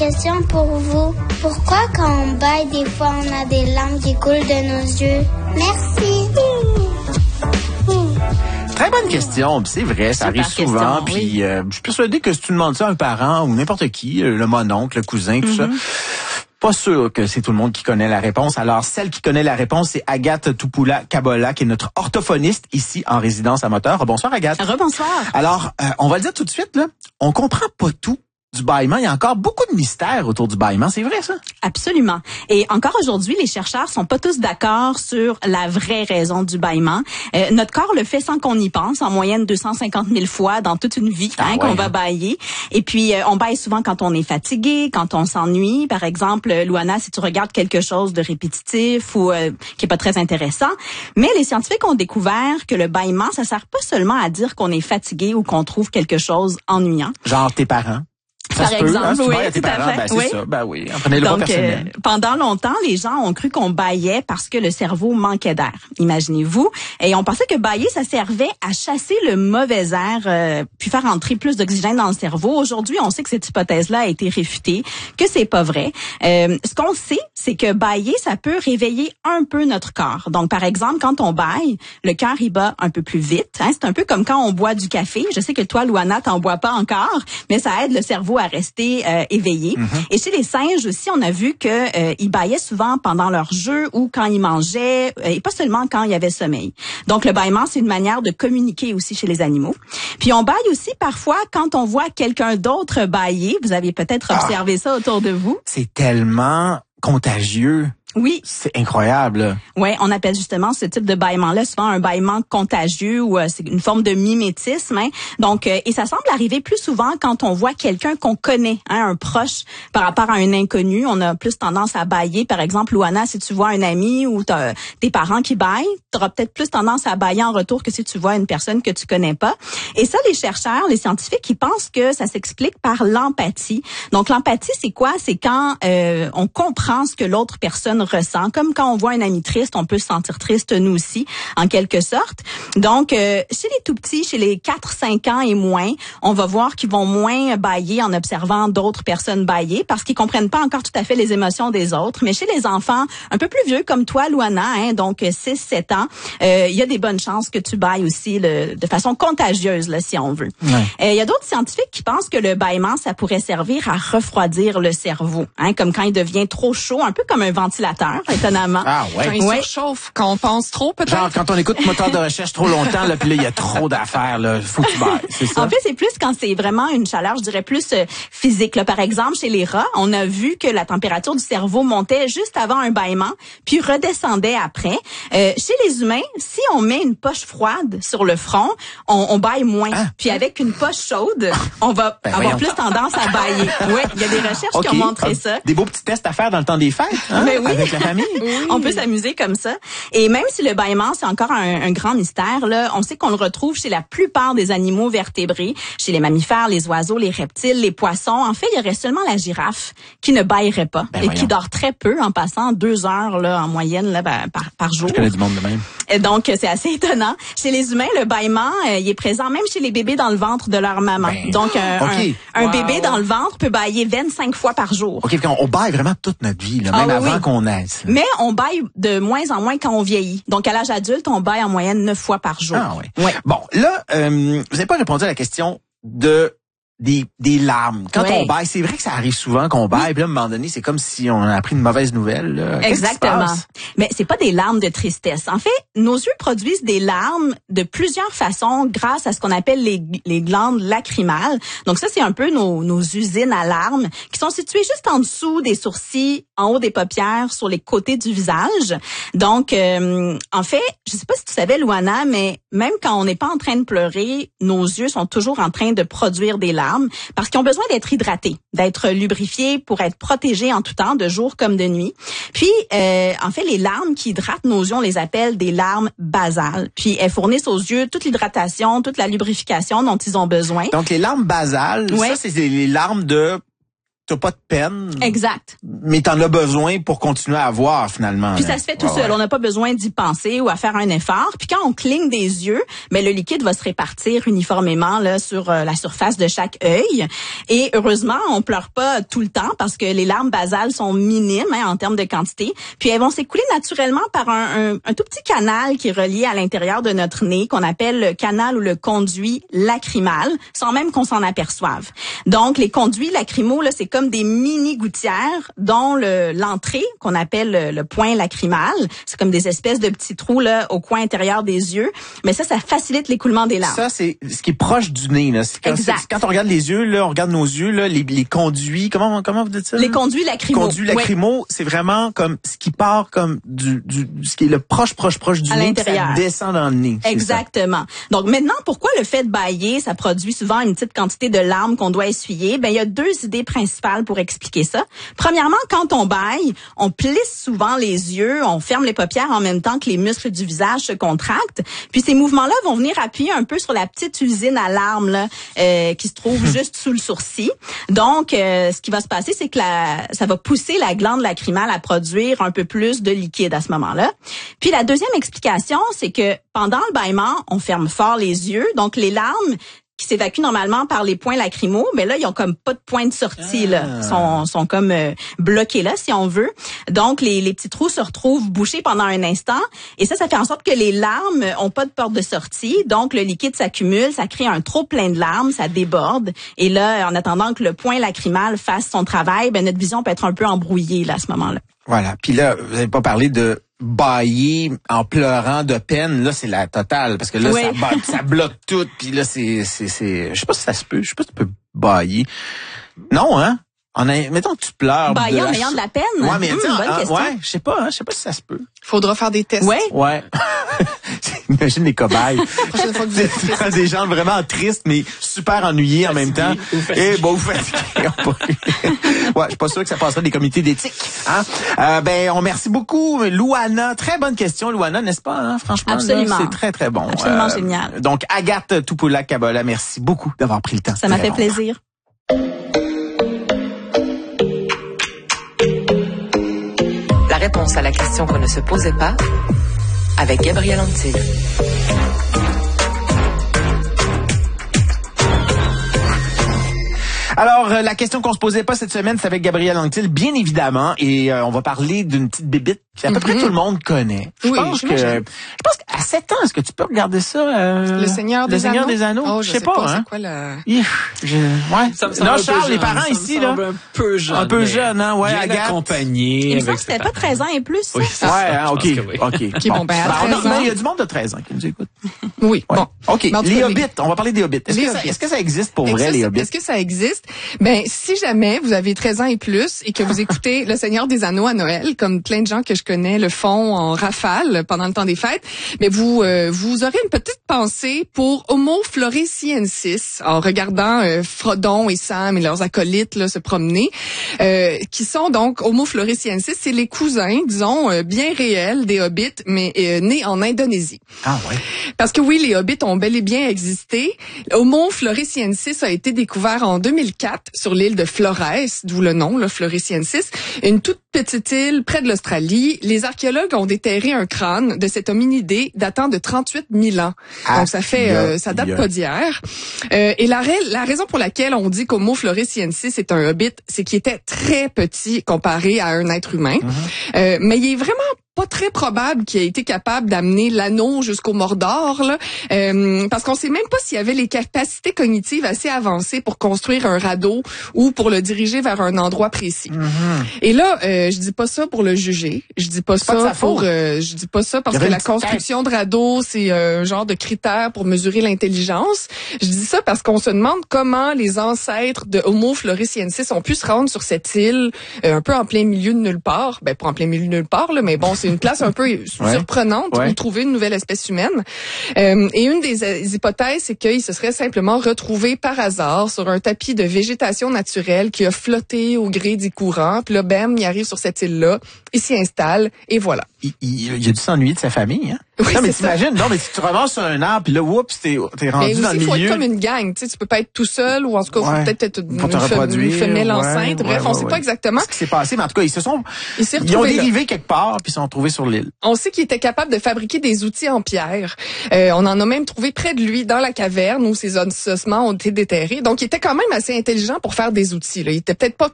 Question pour vous. Pourquoi quand on baille, des fois, on a des larmes qui coulent de nos yeux? Merci. Très bonne question. C'est vrai, ça arrive souvent. Puis je suis persuadé que si tu demandes ça à un parent ou n'importe qui, le mononcle, le cousin, tout ça, pas sûr que c'est tout le monde qui connaît la réponse. Alors, celle qui connaît la réponse, c'est Agathe Toupula-Kabola, qui est notre orthophoniste ici en résidence à Moteur. Bonsoir, Agathe. Rebonsoir. Alors, on va le dire tout de suite, là. On comprend pas tout du bâillement. Il y a encore beaucoup de mystères autour du bâillement. C'est vrai, ça? Absolument. Et encore aujourd'hui, les chercheurs sont pas tous d'accord sur la vraie raison du bâillement. Notre corps le fait sans qu'on y pense, en moyenne 250 000 fois dans toute une vie qu'on va bâiller. Et puis, on bâille souvent quand on est fatigué, quand on s'ennuie. Par exemple, Louana, si tu regardes quelque chose de répétitif ou qui est pas très intéressant. Mais les scientifiques ont découvert que le bâillement, ça sert pas seulement à dire qu'on est fatigué ou qu'on trouve quelque chose ennuyant. Genre tes parents. Par exemple, oui, tout à fait. C'est ça. Ben oui, prenez-le pas personnel. Pendant longtemps, les gens ont cru qu'on bâillait parce que le cerveau manquait d'air. Imaginez-vous. Et on pensait que bâiller, ça servait à chasser le mauvais air, puis faire entrer plus d'oxygène dans le cerveau. Aujourd'hui, on sait que cette hypothèse-là a été réfutée, que c'est pas vrai. Ce qu'on sait, c'est que bâiller, ça peut réveiller un peu notre corps. Donc, par exemple, quand on bâille, le cœur y bat un peu plus vite. C'est un peu comme quand on boit du café. Je sais que toi, Louana, t'en bois pas encore, mais ça aide le cerveau à rester éveillé. Et chez les singes aussi, on a vu que ils bâillaient souvent pendant leur jeu ou quand ils mangeaient, et pas seulement quand il y avait sommeil. Donc le bâillement, c'est une manière de communiquer aussi chez les animaux. Puis on bâille aussi parfois quand on voit quelqu'un d'autre bâiller. Vous avez peut-être observé ça autour de vous. C'est tellement contagieux. Oui. C'est incroyable. Ouais, on appelle justement ce type de bâillement-là souvent un bâillement contagieux ou c'est une forme de mimétisme. Donc, et ça semble arriver plus souvent quand on voit quelqu'un qu'on connaît, un proche par rapport à un inconnu. On a plus tendance à bâiller. Par exemple, Louana, si tu vois un ami ou t'as tes parents qui bâillent, t'auras peut-être plus tendance à bâiller en retour que si tu vois une personne que tu connais pas. Et ça, les chercheurs, les scientifiques, ils pensent que ça s'explique par l'empathie. Donc, l'empathie, c'est quoi? C'est quand on comprend ce que l'autre personne ressent. Comme quand on voit un ami triste, on peut se sentir triste nous aussi, en quelque sorte. Donc, chez les tout-petits, chez les 4-5 ans et moins, on va voir qu'ils vont moins bâiller en observant d'autres personnes bâiller parce qu'ils comprennent pas encore tout à fait les émotions des autres. Mais chez les enfants un peu plus vieux, comme toi, Louana, donc 6-7 ans, il y a des bonnes chances que tu bâilles aussi de façon contagieuse, là, si on veut. Il y a d'autres scientifiques qui pensent que le bâillement, ça pourrait servir à refroidir le cerveau, comme quand il devient trop chaud, un peu comme un ventilateur, étonnamment. Ah ouais. Quand il surchauffe, quand on pense trop, peut-être. Genre quand on écoute moteur de recherche trop longtemps, là, puis là il y a trop d'affaires, là, faut que tu bailles, c'est ça. En fait, c'est plus quand c'est vraiment une chaleur, je dirais plus physique. Là, par exemple, chez les rats, on a vu que la température du cerveau montait juste avant un bâillement, puis redescendait après. Chez les humains, si on met une poche froide sur le front, on bâille moins. Puis avec une poche chaude, on va avoir plus tendance à bâiller. Ouais, il y a des recherches qui ont montré ça. Des beaux petits tests à faire dans le temps des fêtes, Mais oui. Avec la famille. On peut s'amuser comme ça. Et même si le bâillement, c'est encore un grand mystère, là, on sait qu'on le retrouve chez la plupart des animaux vertébrés, chez les mammifères, les oiseaux, les reptiles, les poissons. En fait, il y aurait seulement la girafe qui ne bâillerait pas et qui dort très peu, en passant 2 heures là, en moyenne là, par jour. Je connais du monde de même. Et donc, c'est assez étonnant. Chez les humains, le bâillement, il est présent même chez les bébés dans le ventre de leur maman. Donc, un bébé dans le ventre peut bâiller 25 fois par jour. OK, on bâille vraiment toute notre vie, là, même avant qu'on naisse. Mais on bâille de moins en moins quand on vieillit. Donc, à l'âge adulte, on bâille en moyenne 9 fois par jour. Ah oui. Ouais. Bon, là, vous n'avez pas répondu à la question des larmes. Quand on bâille, c'est vrai que ça arrive souvent qu'on bâille, puis là, à un moment donné, c'est comme si on a appris une mauvaise nouvelle. Là. Exactement. Mais c'est pas des larmes de tristesse. En fait, nos yeux produisent des larmes de plusieurs façons grâce à ce qu'on appelle les glandes lacrymales. Donc ça, c'est un peu nos usines à larmes qui sont situées juste en dessous des sourcils, en haut des paupières, sur les côtés du visage. Donc, en fait, je sais pas si tu savais, Louana, mais même quand on n'est pas en train de pleurer, nos yeux sont toujours en train de produire des larmes parce qu'ils ont besoin d'être hydratés, d'être lubrifiés pour être protégés en tout temps, de jour comme de nuit. Puis, en fait, les larmes qui hydratent nos yeux, on les appelle des larmes basales. Puis, elles fournissent aux yeux toute l'hydratation, toute la lubrification dont ils ont besoin. Donc, les larmes basales, ça, c'est les larmes de t'as pas de peine. Exact. Mais t'en as besoin pour continuer à voir, finalement. Puis ça se fait tout seul. On n'a pas besoin d'y penser ou à faire un effort. Puis quand on cligne des yeux, ben le liquide va se répartir uniformément là sur la surface de chaque œil. Et heureusement, on pleure pas tout le temps parce que les larmes basales sont minimes en termes de quantité. Puis elles vont s'écouler naturellement par un tout petit canal qui est relié à l'intérieur de notre nez, qu'on appelle le canal ou le conduit lacrymal, sans même qu'on s'en aperçoive. Donc, les conduits lacrymaux, là, c'est comme des mini-gouttières dont l'entrée, qu'on appelle le point lacrymal, c'est comme des espèces de petits trous là au coin intérieur des yeux. Mais ça facilite l'écoulement des larmes. Ça, c'est ce qui est proche du nez. Là. Quand on regarde les yeux, là, on regarde nos yeux, là, les conduits, comment vous dites ça? Les conduits lacrymaux. Conduits lacrymaux, c'est vraiment comme ce qui part comme ce qui est le proche du à nez, l'intérieur. Ça descend dans le nez. Exactement. Donc maintenant, pourquoi le fait de bâiller, ça produit souvent une petite quantité de larmes qu'on doit essuyer? Ben il y a 2 idées principales pour expliquer ça. Premièrement, quand on bâille, on plisse souvent les yeux, on ferme les paupières en même temps que les muscles du visage se contractent. Puis ces mouvements-là vont venir appuyer un peu sur la petite usine à larmes là, qui se trouve juste sous le sourcil. Donc, ce qui va se passer, c'est que ça va pousser la glande lacrymale à produire un peu plus de liquide à ce moment-là. Puis la deuxième explication, c'est que pendant le bâillement, on ferme fort les yeux, donc les larmes qui s'évacuent normalement par les points lacrymaux, mais là, ils ont comme pas de point de sortie, là. Sont comme bloqués là, si on veut. Donc, les petits trous se retrouvent bouchés pendant un instant, et ça fait en sorte que les larmes ont pas de porte de sortie, donc le liquide s'accumule, ça crée un trop plein de larmes, ça déborde, et là, en attendant que le point lacrymal fasse son travail, ben notre vision peut être un peu embrouillée, là, à ce moment-là. Voilà. Puis là, vous n'avez pas parlé de bâiller en pleurant de peine, là c'est la totale parce que là oui. ça bloque tout, puis là c'est je sais pas si ça se peut, je sais pas si tu peux bâiller. Non hein? Mettons que tu pleures. Bâiller en ayant de la peine. Ouais, mais bonne question. Ouais, je sais pas si ça se peut. Faudra faire des tests. Ouais. Imagine les cobayes. Prochaine fois que vous êtes triste. Des gens vraiment tristes, mais super ennuyés en même temps. Et bon, vous fatigués. Ouais, je suis pas sûr que ça passerait des comités d'éthique. Hein? On remercie beaucoup Louana. Très bonne question, Louana, n'est-ce pas? Hein? Franchement, absolument. Là, c'est très, très bon. Absolument génial. Donc, Agathe Tupoula-Kabola, merci beaucoup d'avoir pris le temps. Ça m'a fait plaisir. La réponse à la question qu'on ne se posait pas avec Gabriel Antil. Alors, la question qu'on se posait pas cette semaine, c'est avec Gabriel Anctil, bien évidemment, et on va parler d'une petite bébite qu'à peu près tout le monde connaît. Je pense qu'à 7 ans, est-ce que tu peux regarder ça? Le Seigneur des Anneaux? Oh, je sais pas, hein. C'est quoi la... Non, Charles, les parents ici, là. Un peu jeune. Un peu jeune, hein, ouais, bien Agathe. accompagné. Il me semble que c'était pas 13 ans et plus, ça. Oui, Ouais, hein, OK. OK, bon, ben, à 13 ans. Il y a du monde de 13 ans qui nous écoute. Oui, Ouais. bon. OK, Mais en tout les cas, hobbits. On va parler des hobbits. Est-ce que ça existe pour vrai, les hobbits? Est-ce que ça existe? Ben, si jamais vous avez 13 ans et plus et que vous écoutez Le Seigneur des Anneaux à Noël, comme plein de gens que je connais le font en rafale pendant le temps des fêtes, mais vous aurez une petite pensée pour Homo floresiensis en regardant Frodon et Sam et leurs acolytes là, se promener, qui sont donc Homo floresiensis, c'est les cousins, disons, bien réels des hobbits, mais nés en Indonésie. Ah ouais. Parce que oui, les hobbits ont bel et bien existé. Homo floresiensis a été découvert en 2004 sur l'île de Flores, d'où le nom, là, Floresiensis, une toute petite île près de l'Australie. Les archéologues ont déterré un crâne de cet hominidé datant de 38 000 ans. Donc ça date pas d'hier. Et la raison pour laquelle on dit qu'Homo floresiensis est un hobbit, c'est qu'il était très petit comparé à un être humain. Mais il est vraiment pas très probable qu'il ait été capable d'amener l'anneau jusqu'au Mordor, là, parce qu'on sait même pas s'il avait les capacités cognitives assez avancées pour construire un radeau ou pour le diriger vers un endroit précis. Et là, je dis pas ça pour le juger, je dis pas ça pour, je dis pas ça parce que la construction de radeau c'est un genre de critère pour mesurer l'intelligence. Je dis ça parce qu'on se demande comment les ancêtres de Homo floresiensis ont pu se rendre sur cette île un peu en plein milieu de nulle part. Ben pas en plein milieu de nulle part là, mais bon. C'est une place un peu surprenante où trouver une nouvelle espèce humaine. Et une des hypothèses, c'est qu'ils se seraient simplement retrouvés par hasard sur un tapis de végétation naturelle qui a flotté au gré du courant. Puis là, bam, ils arrivent sur cette île-là, ils s'y installent et voilà. il a dû s'ennuyer de sa famille, hein? Oui, non, mais c'est t'imagines, non, mais si tu ramasses sur un arbre, puis là, oups, t'es rendu dans le milieu. Il faut être comme une gang, tu sais, tu peux pas être tout seul, ou en tout cas, faut peut-être être une femelle enceinte. Bref, on sait pas exactement ce qui s'est passé, mais en tout cas, ils ont dérivé quelque part, puis ils sont retrouvés sur l'île. On sait qu'il était capable de fabriquer des outils en pierre. On en a même trouvé près de lui, dans la caverne, où ses ossements ont été déterrés. Donc, il était quand même assez intelligent pour faire des outils, là. Il était peut-être pas